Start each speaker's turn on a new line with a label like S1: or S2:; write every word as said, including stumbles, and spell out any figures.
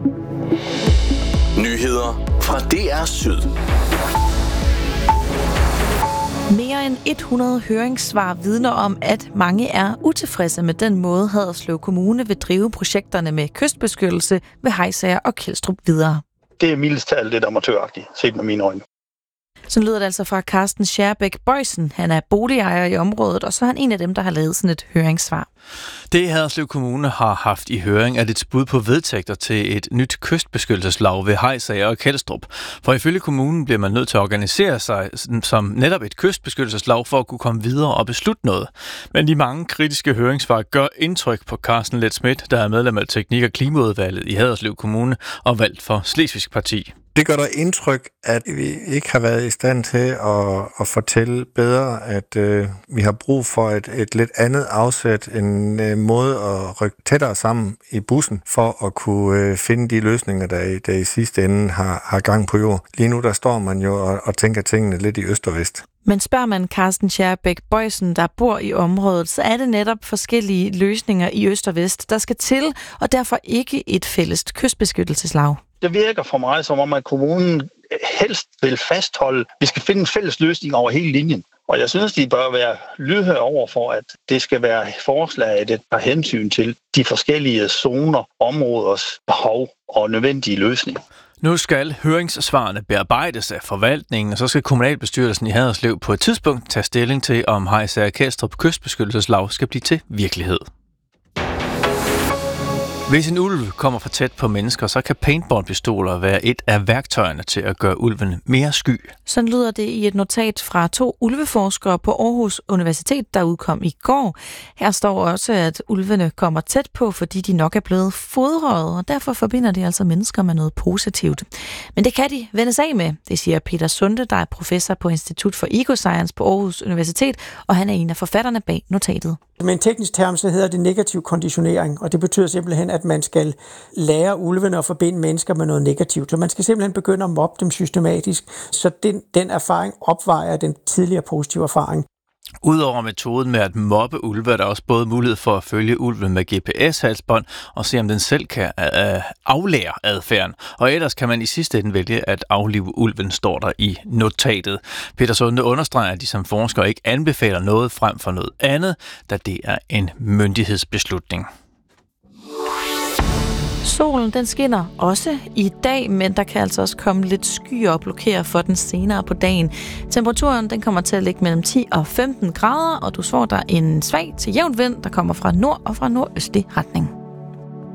S1: Nyheder fra D R Syd.
S2: Mere end hundrede høringssvar vidner om, at mange er utilfredse med den måde, Haderslev Kommune vil drive projekterne med kystbeskyttelse ved Hejsager og Kelstrup videre.
S3: Det er mildest talt lidt amatøragtigt, set med mine øjne.
S2: Så lyder det altså fra Carsten Scherbæk Bøjsen. Han er boligejer i området, og så er han en af dem, der har lavet sådan et høringssvar.
S4: Det Haderslev Kommune har haft i høring er et bud på vedtægter til et nyt kystbeskyttelseslag ved Hejsager og Kelstrup. For ifølge kommunen bliver man nødt til at organisere sig som netop et kystbeskyttelseslag for at kunne komme videre og beslutte noget. Men de mange kritiske høringssvar gør indtryk på Carsten Leth Schmidt, der er medlem af Teknik- og Klimaudvalget i Haderslev Kommune og valgt for Slesvigsk Parti.
S5: Det gør der indtryk, at vi ikke har været i stand til at, at fortælle bedre, at øh, vi har brug for et, et lidt andet afsæt, en øh, måde at rykke tættere sammen i bussen, for at kunne øh, finde de løsninger, der, der i sidste ende har, har gang på jord. Lige nu der står man jo og, og tænker tingene lidt i øst og vest.
S2: Men spørger man Carsten Scherbæk Bøjsen, der bor i området, så er det netop forskellige løsninger i øst og vest, der skal til, og derfor ikke et fælles kystbeskyttelseslag.
S3: Det virker for mig som om, at kommunen helst vil fastholde, at vi skal finde en fælles løsning over hele linjen. Og jeg synes, de bør være lydhøre over for, at det skal være forslaget, et par hensyn til de forskellige zoner, områders behov og nødvendige løsninger.
S4: Nu skal høringssvarene bearbejdes af forvaltningen, og så skal kommunalbestyrelsen i Haderslev på et tidspunkt tage stilling til, om Hejsager og Kelstrup kystbeskyttelseslag skal blive til virkelighed. Hvis en ulv kommer for tæt på mennesker, så kan paintballpistoler være et af værktøjerne til at gøre ulven mere sky.
S2: Sådan lyder det i et notat fra to ulveforskere på Aarhus Universitet, der udkom i går. Her står også, at ulvene kommer tæt på, fordi de nok er blevet fodret, og derfor forbinder de altså mennesker med noget positivt. Men det kan de vendes af med, det siger Peter Sunde, der er professor på Institut for Ecoscience på Aarhus Universitet, og han er en af forfatterne bag notatet.
S6: Med en teknisk term, så hedder det negativ konditionering, og det betyder simpelthen, at man skal lære ulvene at forbinde mennesker med noget negativt. Så man skal simpelthen begynde at mobbe dem systematisk, så den, den erfaring opvejer den tidligere positive erfaring.
S4: Udover metoden med at mobbe ulve, er der også både mulighed for at følge ulven med G P S-halsbånd og se, om den selv kan øh, aflære adfærden. Og ellers kan man i sidste ende vælge at aflive ulven, står der i notatet. Peter Sunde understreger, at de som forskere ikke anbefaler noget frem for noget andet, da det er en myndighedsbeslutning.
S2: Solen den skinner også i dag, men der kan altså også komme lidt skyer og blokere for den senere på dagen. Temperaturen den kommer til at ligge mellem ti og femten grader, og du får der en svag til jævn vind, der kommer fra nord og fra nordøstlig retning.